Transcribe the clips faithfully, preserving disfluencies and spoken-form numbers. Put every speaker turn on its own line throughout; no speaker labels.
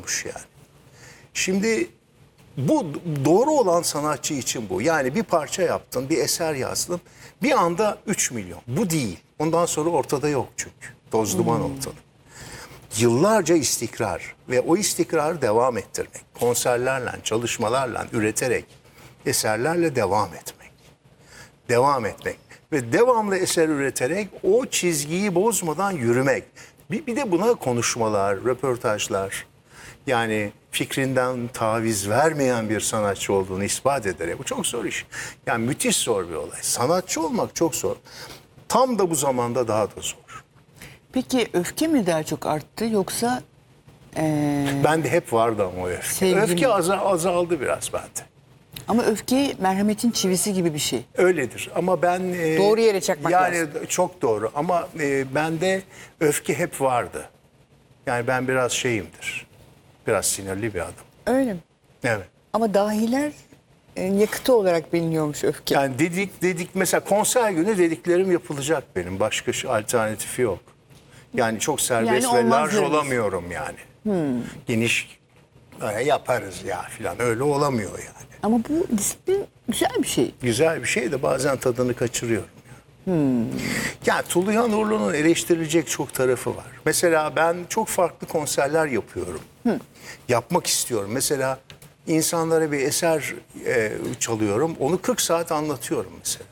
olmuş yani. Şimdi bu doğru olan sanatçı için bu. Yani bir parça yaptın, bir eser yazdın. Bir anda üç milyon. Bu değil. Ondan sonra ortada yok çünkü. Toz duman ortada. Yıllarca istikrar ve o istikrarı devam ettirmek. Konserlerle, çalışmalarla, üreterek, eserlerle devam etmek. Devam etmek. Ve devamlı eser üreterek o çizgiyi bozmadan yürümek. Bir, bir de buna konuşmalar, röportajlar, yani fikrinden taviz vermeyen bir sanatçı olduğunu ispat ederek. Bu çok zor iş. Yani müthiş zor bir olay. Sanatçı olmak çok zor. Tam da bu zamanda daha da zor.
Peki öfke mi daha çok arttı yoksa ee,
Bende hep vardı ama o öfke.
Sevgi
Öfke
mi?
aza- azaldı biraz bende.
ama öfke merhametin çivisi gibi bir şey.
Öyledir ama ben... e,
Doğru yere çakmak
yani
lazım.
çok doğru ama e, bende öfke hep vardı. Yani ben biraz şeyimdir. Biraz sinirli bir adam.
Öyle mi?
Evet.
Ama dahiler e, yakıtı olarak biliniyormuş öfke.
Yani dedik dedik mesela konser günü dediklerim yapılacak benim. Başka şu alternatifi yok. Yani çok serbest
Yani
ve
olmaz
larj
dediniz.
olamıyorum yani. Geniş "Öyle yaparız ya" falan öyle olamıyor yani.
Ama bu disiplin güzel bir şey.
Güzel bir şey de bazen tadını kaçırıyorum. Ya. Ya Tuluyan Uğurlu'nun eleştirilecek çok tarafı var. Mesela ben çok farklı konserler yapıyorum. Yapmak istiyorum. Mesela insanlara bir eser e, çalıyorum. Onu kırk saat anlatıyorum mesela.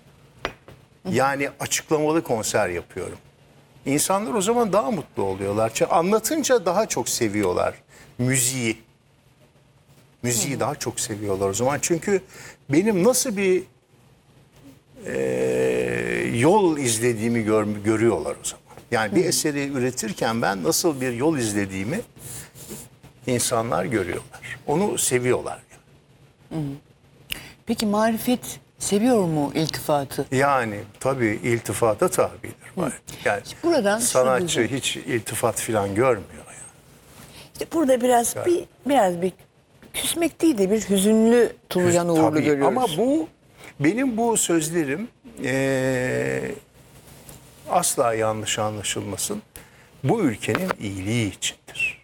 Yani açıklamalı konser yapıyorum. İnsanlar o zaman daha mutlu oluyorlar. Çünkü anlatınca daha çok seviyorlar müziği. Müziği daha çok seviyorlar o zaman. Çünkü benim nasıl bir e, yol izlediğimi gör, görüyorlar o zaman. Yani bir eseri üretirken ben nasıl bir yol izlediğimi insanlar görüyorlar. Onu seviyorlar. Yani,
Peki marifet seviyor mu iltifatı?
yani tabii iltifata tabidir. Yani
buradan şunu
sanatçı
diyeceğim.
hiç iltifat falan görmüyor. Yani.
İşte burada biraz bir biraz bir küsmek değil de bir hüzünlü Tuluyan Uğurlu
Tabii,
görüyoruz.
ama bu benim bu sözlerim eee, asla yanlış anlaşılmasın. Bu ülkenin iyiliği içindir.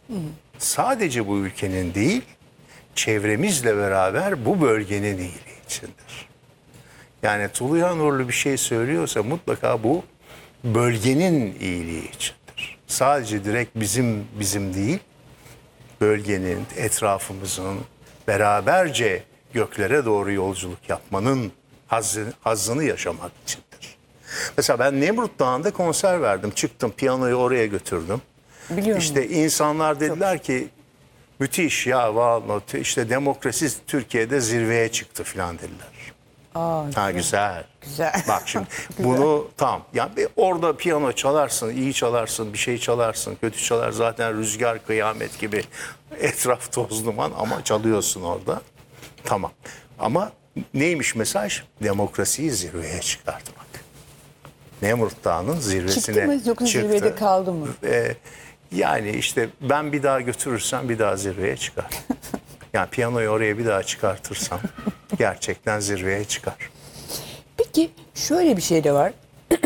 Sadece bu ülkenin değil, çevremizle beraber bu bölgenin iyiliği içindir. Yani Tuluyan Uğurlu bir şey söylüyorsa mutlaka bu bölgenin iyiliği içindir. Sadece direkt bizim bizim değil, bölgenin, etrafımızın beraberce göklere doğru yolculuk yapmanın hazzı, hazzını yaşamak içindir. Mesela ben Nemrut Dağı'nda konser verdim. Çıktım, piyanoyu oraya götürdüm.
Biliyorum.
İşte insanlar dediler ki müthiş ya vallahi işte demokrasi Türkiye'de zirveye çıktı falan dediler.
Aa,
Ha güzel.
Güzel.
Bak şimdi bunu tam. Yani bir orada piyano çalarsın, iyi çalarsın, bir şey çalarsın, kötü çalar zaten rüzgar kıyamet gibi etraf toz duman ama çalıyorsun orada. Tamam. Ama neymiş mesaj? Demokrasiyi zirveye çıkartmak. Nemrut Dağı'nın zirvesine
Çıktı mı yoksa
çıktı.
zirvede kaldı mı?
Ee, yani işte ben bir daha götürürsem bir daha zirveye çıkar. Yani piyanoyu oraya bir daha çıkartırsam gerçekten zirveye çıkar.
Peki şöyle bir şey de var.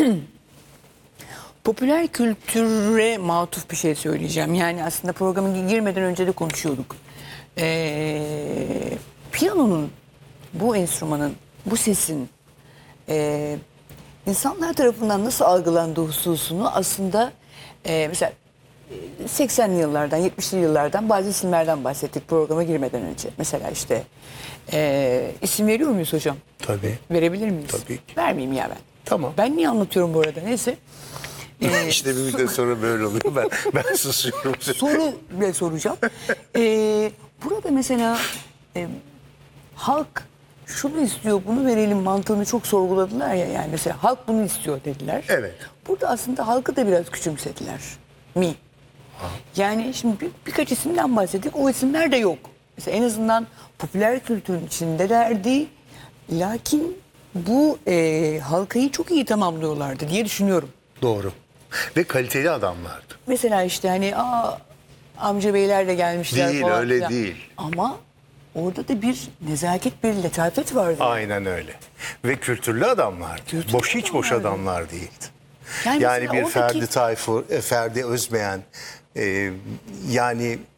Popüler kültüre matuf bir şey söyleyeceğim. Yani aslında programa girmeden önce de konuşuyorduk. Ee, piyanonun, bu enstrümanın, bu sesin e, insanlar tarafından nasıl algılandığı hususunu aslında e, mesela seksenli yıllardan, yetmişli yıllardan bazı isimlerden bahsettik programa girmeden önce. Mesela işte e, isim veriyor muyuz hocam?
Tabii.
Verebilir miyiz?
Tabii ki.
Vermeyeyim ya ben.
Tamam.
Ben niye anlatıyorum bu arada? Neyse.
İşte bir müddet sonra böyle oluyor. Ben, ben susuyorum.
Soru bile soracağım. Ee, burada mesela e, halk şunu istiyor, bunu verelim mantığını çok sorguladılar ya. Yani mesela halk bunu istiyor dediler.
Evet.
Burada aslında halkı da biraz küçümsediler mi? Yani şimdi bir, birkaç isimden bahsettik. O isimler de yok. Mesela en azından popüler kültürün içindelerdi. Lakin bu e, halkayı çok iyi tamamlıyorlardı diye düşünüyorum.
Doğru. Ve kaliteli adamlardı.
Mesela işte hani aa, amca beyler de gelmişler
Değil,
falan.
öyle
filan.
değil.
Ama orada da bir nezaket, bir letafet vardı.
Aynen öyle. Ve kültürlü adamlardı.
Kültürlü
boş hiç boş
adamlardı.
adamlar değildi.
Yani
Yani,
mesela
bir
oradaki-
Ferdi Tayfur, e, Ferdi Özbeğen, e, yani